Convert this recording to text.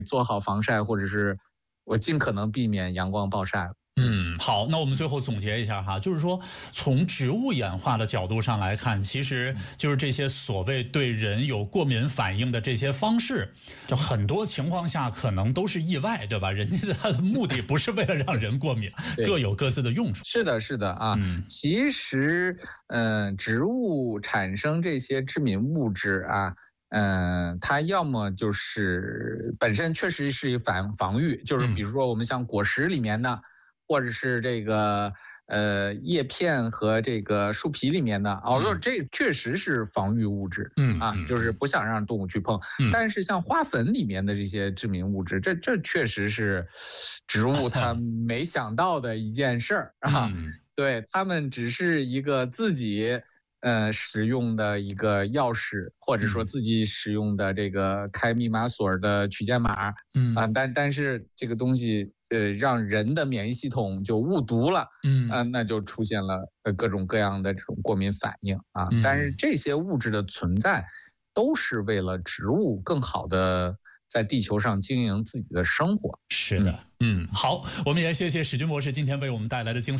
做好防晒，或者是我尽可能避免阳光暴晒。 好，那我们最后总结一下哈，就是说从植物演化的角度上来看，其实就是这些所谓对人有过敏反应的这些方式，就很多情况下可能都是意外，对吧？人家的目的不是为了让人过敏，各有各自的用处。 是的，是的啊。其实，植物产生这些致敏物质啊，它要么就是本身确实是防御，就是比如说我们像果实里面的。或者是这个叶片和这个树皮里面的，这确实是防御物质，就是不想让动物去碰。但是像花粉里面的这些致敏物质，这确实是植物它没想到的一件事儿啊。对，它们只是一个自己使用的一个钥匙，或者说自己使用的这个开密码锁的取件码，但是这个东西。让人的免疫系统就误读了，那就出现了各种各样的这种过敏反应啊。但是这些物质的存在，都是为了植物更好的在地球上经营自己的生活。 是的，好，我们也谢谢史军博士今天为我们带来的精彩。